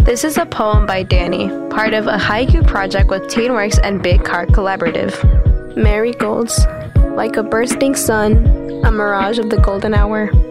This is a poem by Danny, part of a haiku project with TeenWorks and Big Car Collaborative. Marigolds, like a bursting sun, a mirage of the golden hour.